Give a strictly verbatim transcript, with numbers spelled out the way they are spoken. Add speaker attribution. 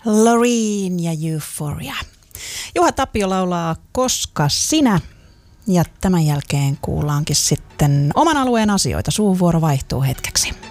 Speaker 1: Loreen ja Euphoria. Juha Tapio laulaa Koska sinä. Ja tämän jälkeen kuullaankin sitten oman alueen asioita. Suun vuoro vaihtuu hetkeksi.